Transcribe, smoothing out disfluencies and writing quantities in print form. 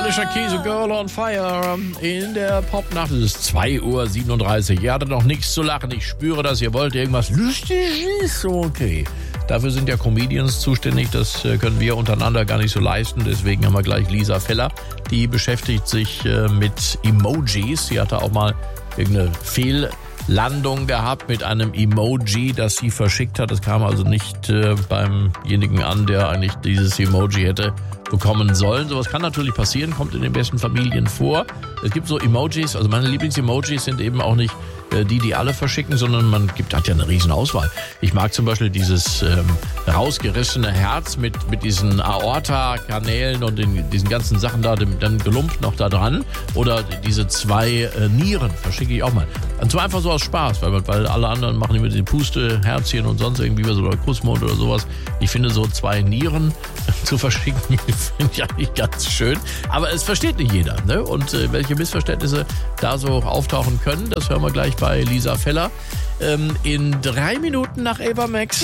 Alicia Keys, A Girl on Fire in der Popnacht. Es ist 2:37 Uhr. Ihr hattet noch nichts zu lachen. Ich spüre das. Ihr wollt irgendwas Lustiges. Okay. Dafür sind ja Comedians zuständig. Das können wir untereinander gar nicht so leisten. Deswegen haben wir gleich Lisa Feller. Die beschäftigt sich mit Emojis. Sie hatte auch mal irgendeine Fehllandung gehabt mit einem Emoji, das sie verschickt hat. Das kam also nicht beimjenigen an, der eigentlich dieses Emoji hätte bekommen sollen. Sowas kann natürlich passieren, kommt in den besten Familien vor. Es gibt so Emojis, also meine Lieblings-Emojis sind eben auch nicht die alle verschicken, sondern hat ja eine riesen Auswahl. Ich mag zum Beispiel dieses rausgerissene Herz mit diesen Aorta-Kanälen und diesen ganzen Sachen da, dann gelumpt noch da dran. Oder diese 2 Nieren verschicke ich auch mal. Und zwar einfach so aus Spaß, weil alle anderen machen immer diese Puste-Herzchen und sonst irgendwie was oder Kussmund oder sowas. Ich finde so 2 Nieren zu verschicken, finde ich eigentlich ganz schön. Aber es versteht nicht jeder, ne? Und welche Missverständnisse da so auftauchen können, das hören wir gleich bei Lisa Feller. In 3 Minuten nach Ava Max.